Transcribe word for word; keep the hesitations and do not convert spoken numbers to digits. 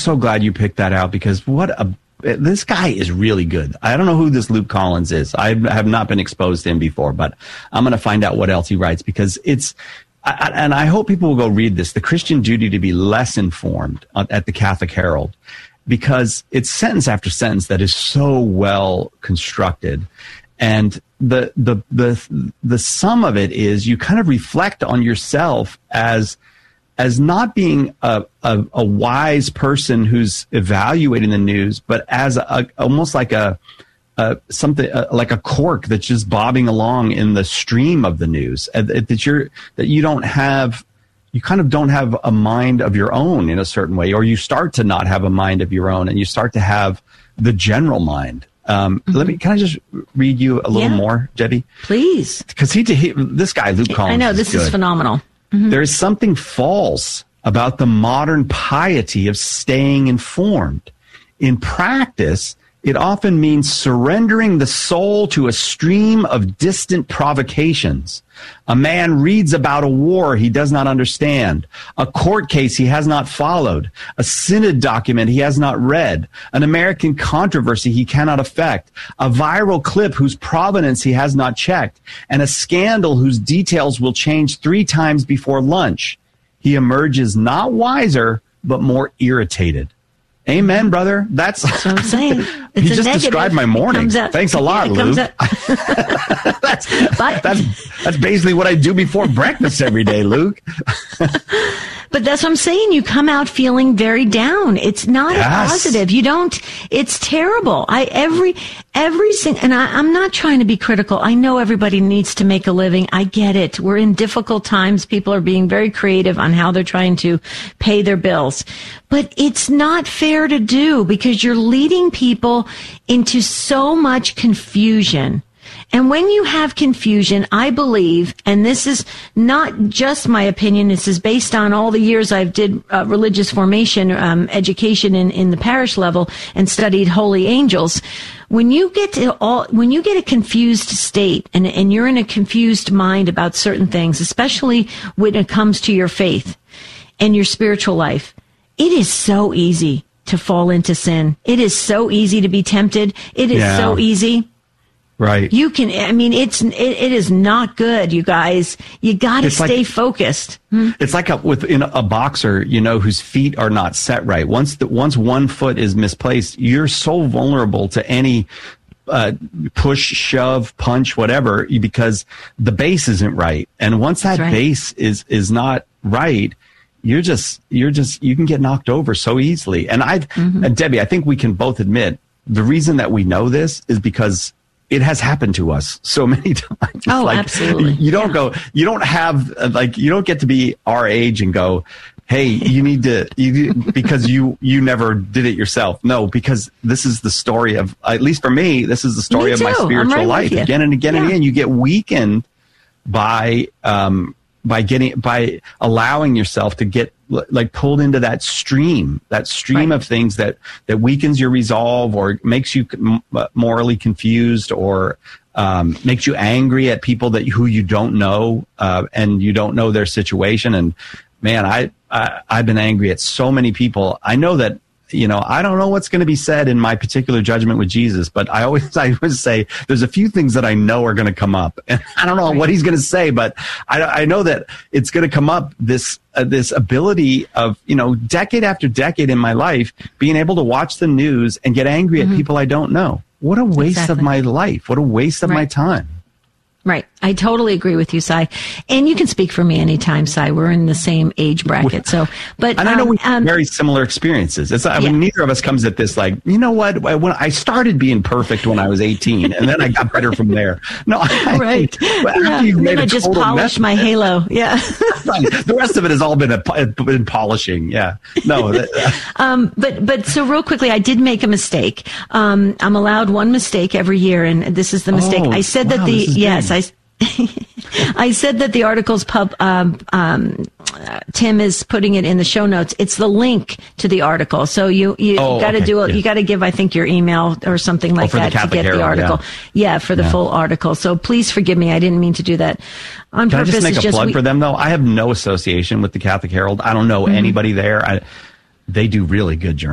so glad you picked that out, because what a this guy is really good. I don't know who this Luke Collins is. I have not been exposed to him before, but I'm going to find out what else he writes, because it's, I, and I hope people will go read this, The Christian Duty to be Less Informed, at the Catholic Herald, because it's sentence after sentence that is so well constructed. And the, the, the, the sum of it is you kind of reflect on yourself as, as not being a, a, a wise person who's evaluating the news, but as a, almost like a, a something uh, like a cork that's just bobbing along in the stream of the news. Uh, that you're that you don't have, you kind of don't have a mind of your own in a certain way, or you start to not have a mind of your own, and you start to have the general mind. Um, mm-hmm. Let me, can I just read you a little yeah. more, Debbie? Please. Because he, he, this guy, Luke Collins, I know, this is, is phenomenal. Mm-hmm. There is something false about the modern piety of staying informed. In practice, it often means surrendering the soul to a stream of distant provocations. A man reads about a war he does not understand, a court case he has not followed, a synod document he has not read, an American controversy he cannot affect, a viral clip whose provenance he has not checked, and a scandal whose details will change three times before lunch. He emerges not wiser, but more irritated. Amen, brother. That's, that's what I'm saying. It's you just negative. Described my morning. Thanks a lot, yeah, Luke. that's, that's, that's basically what I do before breakfast every day, Luke. But that's what I'm saying. You come out feeling very down. It's not yes. positive. You don't, it's terrible. I, every, every single, and I, I'm not trying to be critical. I know everybody needs to make a living. I get it. We're in difficult times. People are being very creative on how they're trying to pay their bills. But it's not fair to do, because you're leading people into so much confusion. And when you have confusion, I believe, and this is not just my opinion, this is based on all the years I've did uh, religious formation, um, education in, in the parish level, and studied holy angels. When you get to all, when you get a confused state, and, and you're in a confused mind about certain things, especially when it comes to your faith and your spiritual life, it is so easy to fall into sin. It is so easy to be tempted. It is yeah. so easy. Right. You can, I mean, it's, it, it is not good, you guys. You gotta it's stay like, focused. Hmm? It's like a, within a boxer, you know, whose feet are not set right. Once the, once one foot is misplaced, you're so vulnerable to any, uh, push, shove, punch, whatever, because the base isn't right. And once that right. base is, is not right, you're just, you're just, you can get knocked over so easily. And I've, mm-hmm. and Debbie, I think we can both admit the reason that we know this is because it has happened to us so many times. Oh, like, absolutely. You don't yeah. go, you don't have, like, you don't get to be our age and go, hey, you need to, you, because you, you never did it yourself. No, because this is the story of, at least for me, this is the story me of too. my spiritual right life. Again and again yeah. and again, you get weakened by, um, by getting, by allowing yourself to get like pulled into that stream, that stream right. of things that, that weakens your resolve or makes you morally confused or, um, makes you angry at people that who you don't know, uh, and you don't know their situation. And man, I, I, I've been angry at so many people. I know that, you know, I don't know what's going to be said in my particular judgment with Jesus, but I always, I always say there's a few things that I know are going to come up, and I don't know right. what he's going to say, but I, I know that it's going to come up. This, uh, this ability of, you know, decade after decade in my life, being able to watch the news and get angry mm-hmm. at people I don't know. What a waste exactly. of my life. What a waste of right. my time. Right. I totally agree with you, Cy. And you can speak for me anytime, Cy. We're in the same age bracket. So, but, and I know um, we have um, very similar experiences. It's, I mean, yeah. neither of us comes at this like, you know what? When I started being perfect when I was eighteen, and then I got better from there. No, I, right. Well, yeah. and then I just polished my halo. Yeah. The rest of it has all been a, been polishing. Yeah. No. That, um, but, but so real quickly, I did make a mistake. Um, I'm allowed one mistake every year, and this is the mistake. Oh, I said wow, that the, yes, big. I, I said that the article's pub, um, um, uh, Tim is putting it in the show notes. It's the link to the article. So you, you, oh, you gotta okay. do it. Yeah. You gotta give, I think, your email or something like oh, that to get Herald, the article. Yeah, yeah for the yeah. full article. So please forgive me. I didn't mean to do that on Can purpose. I just make it's a just plug we, for them though? I have no association with the Catholic Herald. I don't know mm-hmm. anybody there. I, they do really good journalism.